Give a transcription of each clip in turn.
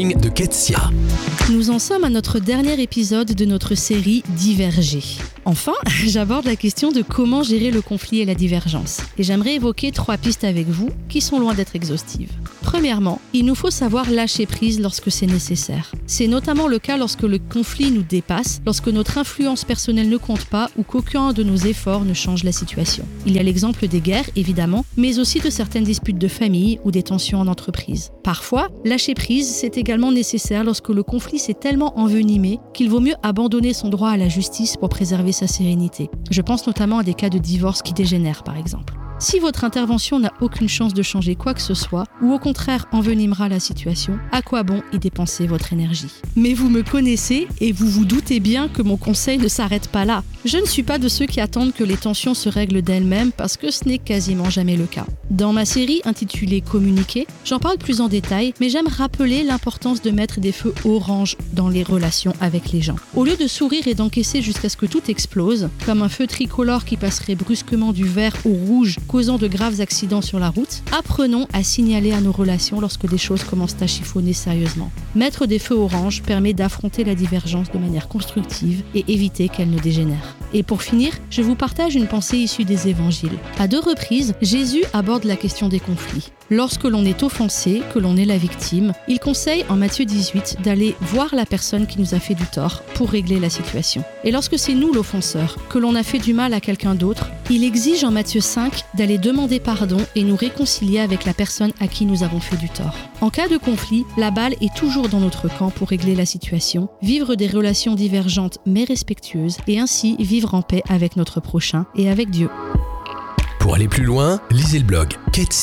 de Ketsia. Nous en sommes à notre dernier épisode de notre série Diverger. Enfin, j'aborde la question de comment gérer le conflit et la divergence. Et j'aimerais évoquer 3 pistes avec vous qui sont loin d'être exhaustives. Premièrement, il nous faut savoir lâcher prise lorsque c'est nécessaire. C'est notamment le cas lorsque le conflit nous dépasse, lorsque notre influence personnelle ne compte pas ou qu'aucun de nos efforts ne change la situation. Il y a l'exemple des guerres, évidemment, mais aussi de certaines disputes de famille ou des tensions en entreprise. Parfois, lâcher prise, c'est également nécessaire lorsque le conflit s'est tellement envenimé qu'il vaut mieux abandonner son droit à la justice pour préserver sa sérénité. Je pense notamment à des cas de divorce qui dégénèrent, par exemple. Si votre intervention n'a aucune chance de changer quoi que ce soit, ou au contraire envenimera la situation, à quoi bon y dépenser votre énergie ? Mais vous me connaissez et vous vous doutez bien que mon conseil ne s'arrête pas là. Je ne suis pas de ceux qui attendent que les tensions se règlent d'elles-mêmes parce que ce n'est quasiment jamais le cas. Dans ma série intitulée Communiquer, j'en parle plus en détail, mais j'aime rappeler l'importance de mettre des feux orange dans les relations avec les gens. Au lieu de sourire et d'encaisser jusqu'à ce que tout explose, comme un feu tricolore qui passerait brusquement du vert au rouge, causant de graves accidents sur la route, apprenons à signaler à nos relations lorsque des choses commencent à chiffonner sérieusement. Mettre des feux orange permet d'affronter la divergence de manière constructive et éviter qu'elle ne dégénère. Et pour finir, je vous partage une pensée issue des évangiles. À 2 reprises, Jésus aborde la question des conflits. Lorsque l'on est offensé, que l'on est la victime, il conseille en Matthieu 18 d'aller voir la personne qui nous a fait du tort pour régler la situation. Et lorsque c'est nous l'offenseur, que l'on a fait du mal à quelqu'un d'autre, il exige en Matthieu 5 d'aller demander pardon et nous réconcilier avec la personne à qui nous avons fait du tort. En cas de conflit, la balle est toujours dans notre camp pour régler la situation, vivre des relations divergentes mais respectueuses et ainsi vivre en paix avec notre prochain et avec Dieu. Pour aller plus loin, lisez le blog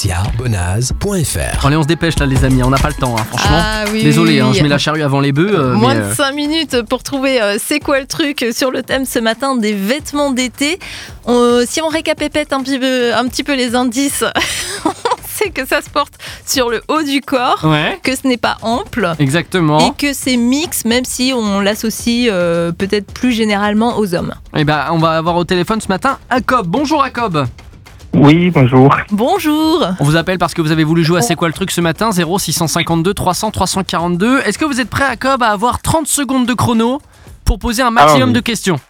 ketsiabonaz.fr. Allez, on se dépêche là les amis, on n'a pas le temps franchement. Oui, Désolé, oui. Je mets la charrue avant les bœufs. Moins de 5 minutes pour trouver c'est quoi le truc sur le thème ce matin des vêtements d'été. Si on récapépète un petit peu les indices, on sait que ça se porte sur le haut du corps, Ouais. que ce n'est pas ample. Exactement. Et que c'est mix, même si on l'associe peut-être plus généralement aux hommes. Et on va avoir au téléphone ce matin Jacob. Bonjour Jacob. Oui, bonjour. Bonjour. On vous appelle parce que vous avez voulu jouer à C'est quoi le truc ce matin, 0652 300 342. Est-ce que vous êtes prêt Jacob à avoir 30 secondes de chrono pour poser un maximum de questions?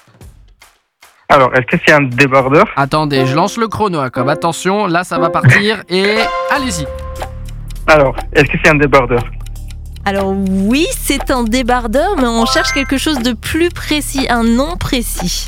Alors, est-ce que c'est un débardeur? Attendez, je lance le chrono Jacob. Attention, là ça va partir et allez-y. Alors, est-ce que c'est un débardeur? Alors oui, c'est un débardeur, mais on cherche quelque chose de plus précis, un nom précis.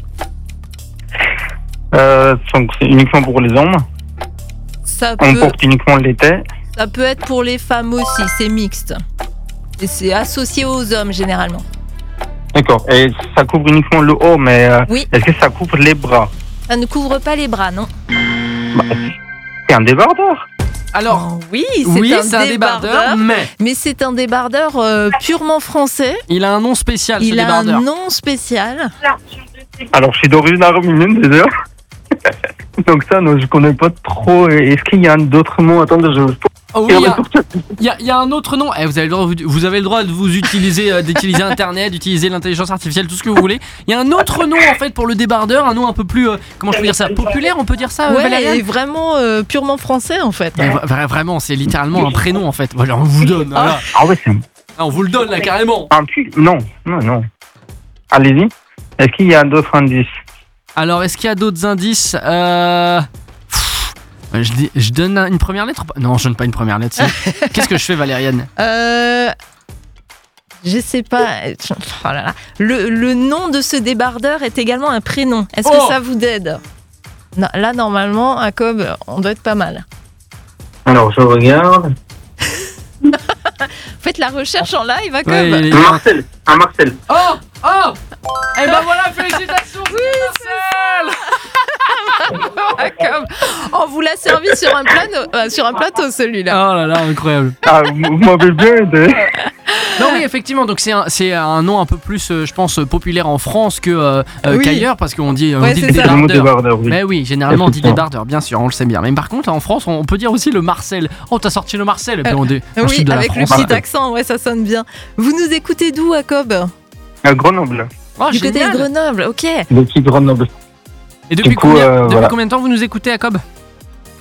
Donc, c'est uniquement pour les hommes. On porte uniquement l'été. Ça peut être pour les femmes aussi, c'est mixte. Et c'est associé aux hommes généralement. D'accord. Et ça couvre uniquement le haut, mais Oui. est-ce que ça couvre les bras? Ça ne couvre pas les bras, non? C'est un débardeur. Alors, oui, c'est un débardeur, mais c'est un débardeur purement français. il a un nom spécial ce Il a débardeur. un nom spécial. Alors, je suis d'origine arménienne déjà. Donc ça, non, je connais pas trop. Est-ce qu'il y a d'autres mots? Attendez, Oh oui, il y a un autre nom. Vous avez le droit de vous utiliser, d'utiliser Internet, d'utiliser l'intelligence artificielle, tout ce que vous voulez. Il y a un autre nom en fait pour le débardeur, un nom un peu plus, comment je peux dire ça, populaire, on peut dire ça, Ouais, Valériane? et vraiment purement français en fait. Vraiment, c'est littéralement un prénom en fait. Voilà, on vous donne. Voilà. Ah ouais, c'est On vous le donne là carrément. un pull. Non. Allez-y. Est-ce qu'il y a d'autres indices? Alors, est-ce qu'il y a d'autres indices je donne une première lettre ou pas? Non, je donne pas une première lettre. Si. Qu'est-ce que je fais, Valériane? Je sais pas. Oh là là. Le nom de ce débardeur est également un prénom. Est-ce que ça vous aide? Non, là, normalement, Jacob, on doit être pas mal. Alors, je regarde. Faites la recherche en live, Jacob. Ouais, Un Marcel. Oh Et ben voilà, félicitations, Marcel. Jacob. On vous l'a servi sur un plateau, celui-là. Oh là là, incroyable. Ah, vous m'avez bien aidé. Non oui, effectivement, donc c'est un nom un peu plus, je pense, populaire en France qu'ailleurs, parce qu'on dit, Ouais, dit c'est ça. Débardeur, oui. Mais oui, généralement on dit débardeur, bien sûr, on le sait bien. Mais par contre, en France, on peut dire aussi le Marcel. Oh, t'as sorti le Marcel. Et puis on dit, Oui, avec le petit accent, ouais, ça sonne bien. Vous nous écoutez d'où, Jacob? À Grenoble. Oh, Du côté génial. de Grenoble, ok. Le petit Grenoble. Et depuis, Du coup, combien voilà. de temps vous nous écoutez, Jacob?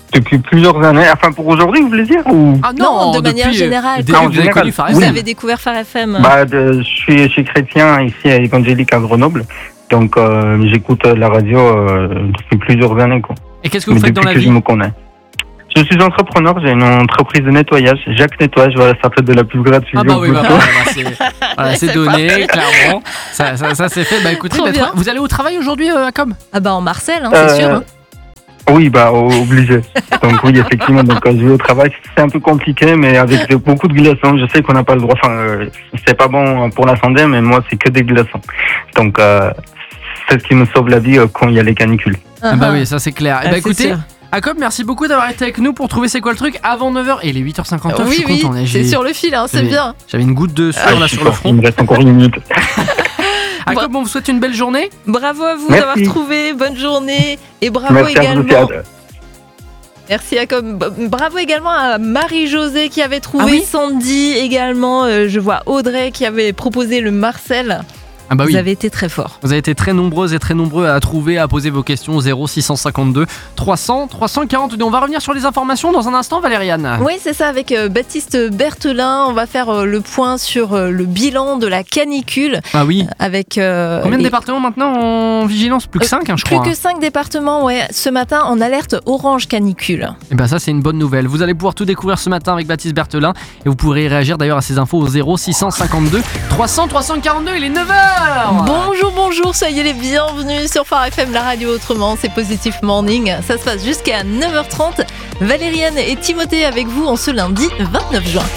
Depuis plusieurs années. Enfin, pour aujourd'hui, vous voulez dire ou... Ah Non, de manière générale. Dès En que vous avez général, connu Phare Vous FM. avez découvert Phare FM. Je suis chrétien ici à Évangélique à Grenoble. Donc, j'écoute la radio depuis plusieurs années, quoi. Et qu'est-ce que vous Mais faites dans depuis la que vie? je me connais. Je suis entrepreneur, j'ai une entreprise de nettoyage. Jacques Nettoyage, voilà, ça fait de la pub gratuite. Ah bah oui, Donc, c'est donné, clairement. Ça c'est fait. Bah écoutez, Trop bien. vous allez au travail aujourd'hui, Jacob? Ah bah en Marcel, hein, c'est sûr. Hein. Oui, obligé. Donc oui, effectivement, donc je vais au travail, c'est un peu compliqué, mais avec beaucoup de glaçons. Je sais qu'on n'a pas le droit, c'est pas bon pour la santé, mais moi, c'est que des glaçons. Donc, c'est ce qui me sauve la vie quand il y a les canicules. Ah bah oui, ça c'est clair. Et Ah, bah c'est écoutez, sûr. Jacob, merci beaucoup d'avoir été avec nous pour trouver c'est quoi le truc avant 9h. Et les 8h59, je suis Oui, content. Là, c'est sur le fil, hein, c'est j'avais- bien. J'avais une goutte de sueur là sur le Il front. me reste encore une minute. Jacob, on vous souhaite une belle journée. Bravo à vous Merci. d'avoir trouvé, bonne journée. Et bravo Merci à vous également. aussi. Merci Jacob. Bravo également à Marie-Josée qui avait trouvé, Ah oui Sandy également. Je vois Audrey qui avait proposé le Marcel. Ah bah oui. Vous avez été très fort. Vous avez été très nombreuses et très nombreux à trouver, à poser vos questions au 0652 300 342. On va revenir sur les informations dans un instant, Valériane. Oui, c'est ça, avec Baptiste Berthelin. On va faire le point sur le bilan de la canicule. Ah oui. Avec Combien de les- départements maintenant en vigilance? Plus que 5, je Plus crois. que 5 départements, ouais. Ce matin, en alerte orange canicule. Et ben ça c'est une bonne nouvelle. Vous allez pouvoir tout découvrir ce matin avec Baptiste Berthelin et vous pourrez réagir d'ailleurs à ces infos au 0652 300 342. Il est 9h. Bonjour, soyez les bienvenus sur Phare FM, la radio autrement, c'est Positif Morning. Ça se passe jusqu'à 9h30. Valériane et Timothée avec vous en ce lundi 29 juin.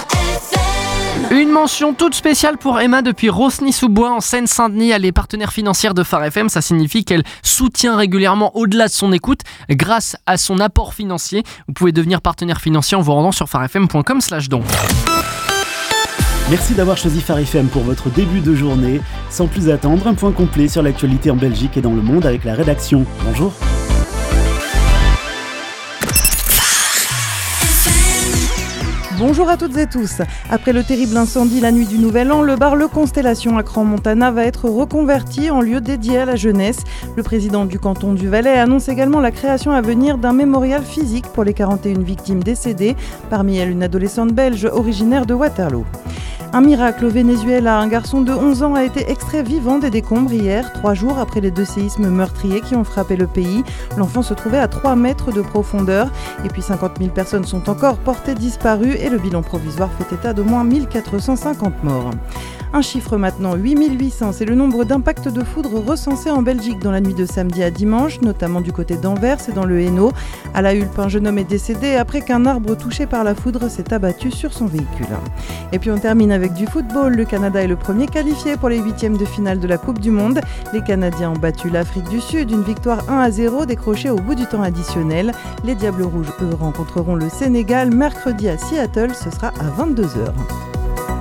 Une mention toute spéciale pour Emma depuis Rosny-sous-Bois en Seine-Saint-Denis. Elle est partenaire financière de Phare FM. Ça signifie qu'elle soutient régulièrement au-delà de son écoute grâce à son apport financier. Vous pouvez devenir partenaire financier en vous rendant sur pharefm.com/don. Merci d'avoir choisi Phare FM pour votre début de journée. Sans plus attendre, un point complet sur l'actualité en Belgique et dans le monde avec la rédaction. Bonjour. Bonjour à toutes et tous. Après le terrible incendie la nuit du Nouvel An, le bar Le Constellation à Crans-Montana va être reconverti en lieu dédié à la jeunesse. Le président du canton du Valais annonce également la création à venir d'un mémorial physique pour les 41 victimes décédées, parmi elles une adolescente belge originaire de Waterloo. Un miracle au Venezuela, un garçon de 11 ans a été extrait vivant des décombres hier, 3 jours après les 2 séismes meurtriers qui ont frappé le pays. L'enfant se trouvait à 3 mètres de profondeur et puis 50 000 personnes sont encore portées disparues et le bilan provisoire fait état d'au moins 1450 morts. Un chiffre maintenant, 8800, c'est le nombre d'impacts de foudre recensés en Belgique dans la nuit de samedi à dimanche, notamment du côté d'Anvers et dans le Hainaut. À La Hulpe, un jeune homme est décédé après qu'un arbre touché par la foudre s'est abattu sur son véhicule. Et puis on termine avec du football. Le Canada est le premier qualifié pour les 8e de finale de la Coupe du Monde. Les Canadiens ont battu l'Afrique du Sud, une victoire 1-0 décrochée au bout du temps additionnel. Les Diables Rouges, eux, rencontreront le Sénégal mercredi à Seattle, ce sera à 22h.